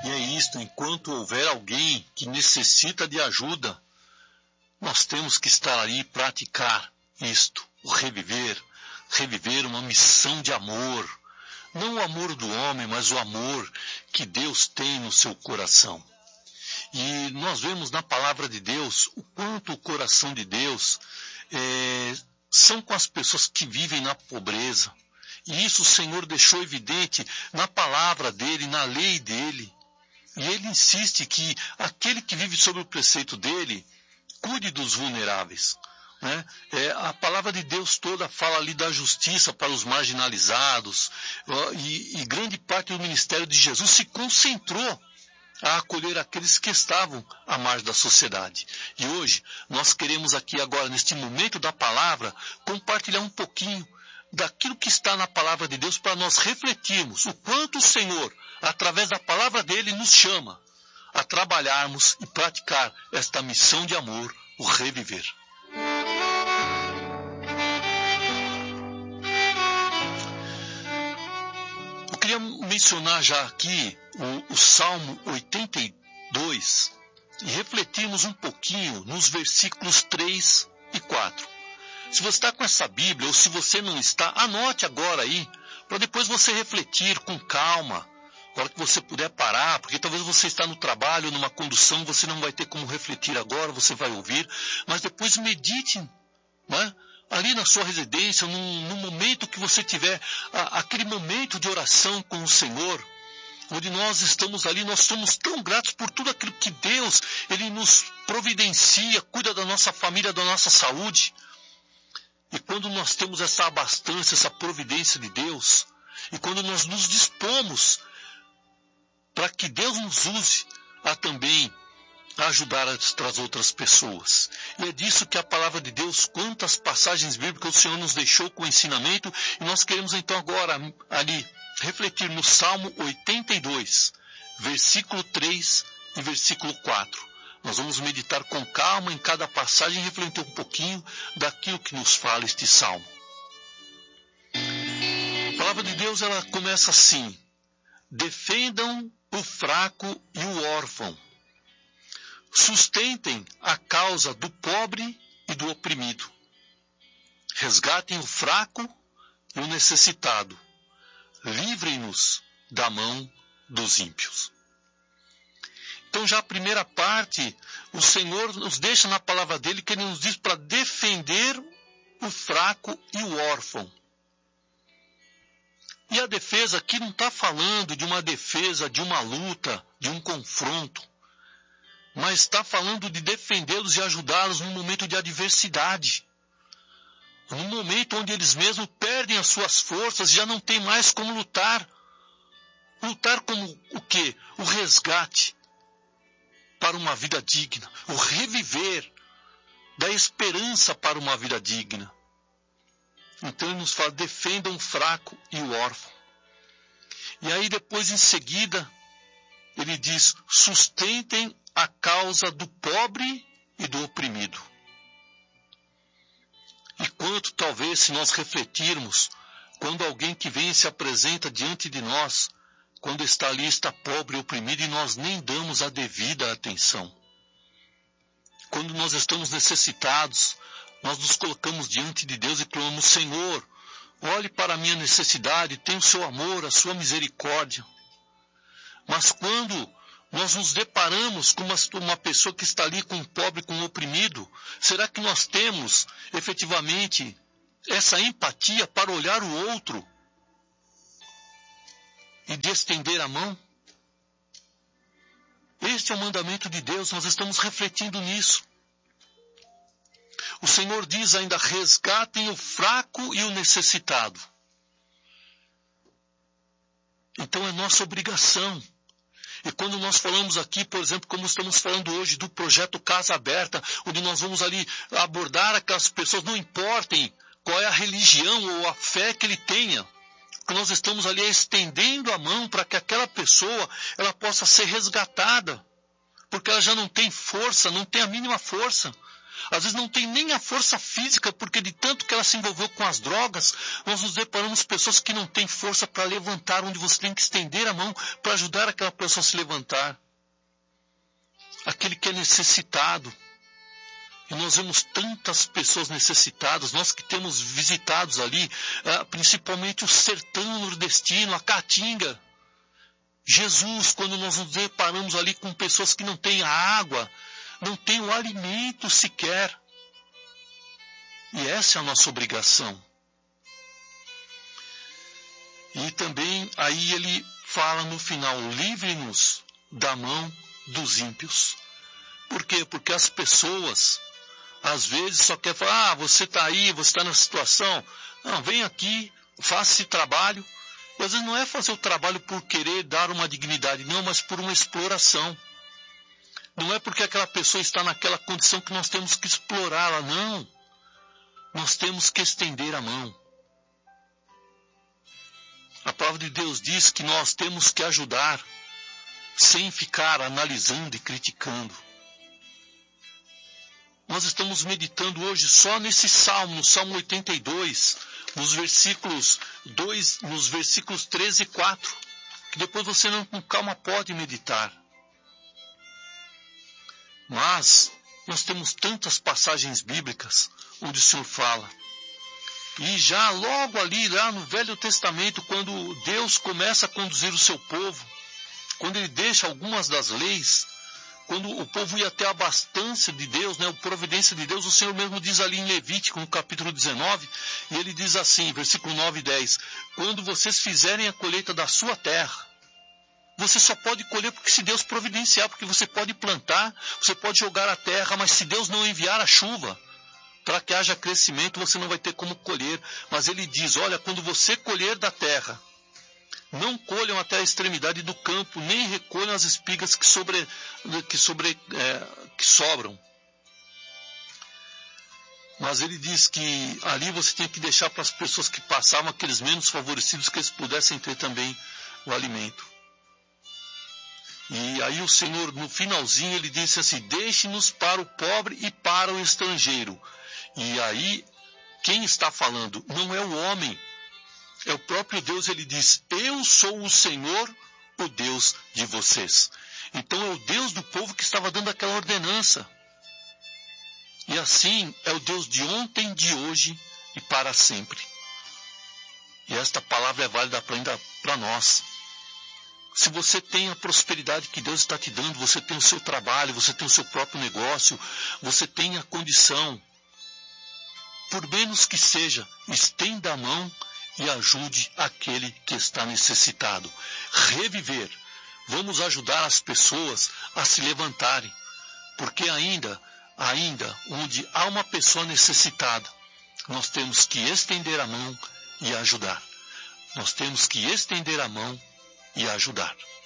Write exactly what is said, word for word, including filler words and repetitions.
E é isto, enquanto houver alguém que necessita de ajuda, nós temos que estar ali e praticar isto, o reviver, reviver uma missão de amor. Não o amor do homem, mas o amor que Deus tem no seu coração. E nós vemos na palavra de Deus o quanto o coração de Deus é, são com as pessoas que vivem na pobreza. E isso o Senhor deixou evidente na palavra dele, na lei dele. E ele insiste que aquele que vive sob o preceito dele, cuide dos vulneráveis. Né? É, a palavra de Deus toda fala ali da justiça para os marginalizados. E, e grande parte do ministério de Jesus se concentrou a acolher aqueles que estavam à margem da sociedade. E hoje nós queremos aqui agora, neste momento da palavra, compartilhar um pouquinho daquilo que está na palavra de Deus para nós refletirmos o quanto o Senhor, através da palavra dele, nos chama a trabalharmos e praticar esta missão de amor, o reviver. Eu queria mencionar já aqui o, o Salmo oitenta e dois e refletirmos um pouquinho nos versículos três e quatro. Se você está com essa Bíblia, ou se você não está, anote agora aí, para depois você refletir com calma, na hora que você puder parar, porque talvez você está no trabalho, numa condução, você não vai ter como refletir agora, você vai ouvir, mas depois medite, né? Ali na sua residência, num, num momento que você tiver, a, aquele momento de oração com o Senhor, onde nós estamos ali, nós somos tão gratos por tudo aquilo que Deus, Ele nos providencia, cuida da nossa família, da nossa saúde. E quando nós temos essa abastança, essa providência de Deus, e quando nós nos dispomos para que Deus nos use a também ajudar as outras pessoas. E é disso que a palavra de Deus, quantas passagens bíblicas o Senhor nos deixou com ensinamento, e nós queremos então agora ali refletir no Salmo oitenta e dois, versículo três e versículo quatro. Nós vamos meditar com calma em cada passagem e refletir um pouquinho daquilo que nos fala este salmo. A palavra de Deus, ela começa assim: defendam o fraco e o órfão, sustentem a causa do pobre e do oprimido, resgatem o fraco e o necessitado, livrem-nos da mão dos ímpios. Então já a primeira parte, o Senhor nos deixa na palavra dele que ele nos diz para defender o fraco e o órfão. E a defesa aqui não está falando de uma defesa, de uma luta, de um confronto, mas está falando de defendê-los e ajudá-los num momento de adversidade. Num momento onde eles mesmos perdem as suas forças e já não tem mais como lutar. Lutar como o quê? O resgate para uma vida digna, o reviver da esperança para uma vida digna. Então ele nos fala, defendam o fraco e o órfão. E aí depois em seguida, ele diz, sustentem a causa do pobre e do oprimido. E quanto talvez se nós refletirmos, quando alguém que vem e se apresenta diante de nós, quando está ali, está pobre e oprimido, e nós nem damos a devida atenção. Quando nós estamos necessitados, nós nos colocamos diante de Deus e clamamos, Senhor, olhe para a minha necessidade, tenha o seu amor, a sua misericórdia. Mas quando nós nos deparamos com uma, uma pessoa que está ali com um pobre, com um oprimido, será que nós temos efetivamente essa empatia para olhar o outro e de estender a mão? Este é o mandamento de Deus, nós estamos refletindo nisso. O Senhor diz ainda, resgatem o fraco e o necessitado. Então é nossa obrigação. E quando nós falamos aqui, por exemplo, como estamos falando hoje do projeto Casa Aberta, onde nós vamos ali abordar aquelas pessoas, não importem qual é a religião ou a fé que ele tenha, que nós estamos ali estendendo a mão para que aquela pessoa ela possa ser resgatada, porque ela já não tem força, não tem a mínima força. Às vezes não tem nem a força física, porque de tanto que ela se envolveu com as drogas, nós nos deparamos com pessoas que não têm força para levantar, onde você tem que estender a mão para ajudar aquela pessoa a se levantar. Aquele que é necessitado. E nós vemos tantas pessoas necessitadas, nós que temos visitados ali, principalmente o sertão nordestino, a Caatinga. Jesus, quando nós nos deparamos ali com pessoas que não têm a água, não têm o alimento sequer. E essa é a nossa obrigação. E também aí ele fala no final, livre-nos da mão dos ímpios. Por quê? Porque as pessoas, às vezes, só querem falar, ah, você está aí, você está nessa situação. Não, vem aqui, faça esse trabalho. E às vezes não é fazer o trabalho por querer dar uma dignidade, não, mas por uma exploração. Não é porque aquela pessoa está naquela condição que nós temos que explorá-la, não. Nós temos que estender a mão. A palavra de Deus diz que nós temos que ajudar, sem ficar analisando e criticando. Nós estamos meditando hoje só nesse salmo, no Salmo oitenta e dois, nos versículos dois, nos versículos treze e quatro, que depois você não com calma pode meditar. Mas nós temos tantas passagens bíblicas onde o Senhor fala. E já logo ali, lá no Velho Testamento, quando Deus começa a conduzir o seu povo, quando ele deixa algumas das leis, quando o povo ia até a abastança de Deus, né, a providência de Deus, o Senhor mesmo diz ali em Levítico, no capítulo dezenove, e ele diz assim, versículo nove e dez, quando vocês fizerem a colheita da sua terra, você só pode colher porque se Deus providenciar, porque você pode plantar, você pode jogar a terra, mas se Deus não enviar a chuva, para que haja crescimento, você não vai ter como colher. Mas ele diz, olha, quando você colher da terra, não colham até a extremidade do campo, nem recolham as espigas que, sobre, que, sobre, é, que sobram. Mas ele diz que ali você tem que deixar para as pessoas que passavam, aqueles menos favorecidos, que eles pudessem ter também o alimento. E aí o Senhor, no finalzinho, ele disse assim, deixe-nos para o pobre e para o estrangeiro. E aí, quem está falando não é o homem, é o próprio Deus. Ele diz, eu sou o Senhor, o Deus de vocês. Então é o Deus do povo que estava dando aquela ordenança. E assim é o Deus de ontem, de hoje e para sempre. E esta palavra é válida ainda para nós. Se você tem a prosperidade que Deus está te dando, você tem o seu trabalho, você tem o seu próprio negócio, você tem a condição, por menos que seja, estenda a mão e ajude aquele que está necessitado. Reviver. Vamos ajudar as pessoas a se levantarem, porque ainda, ainda, onde há uma pessoa necessitada, nós temos que estender a mão e ajudar. Nós temos que estender a mão e ajudar.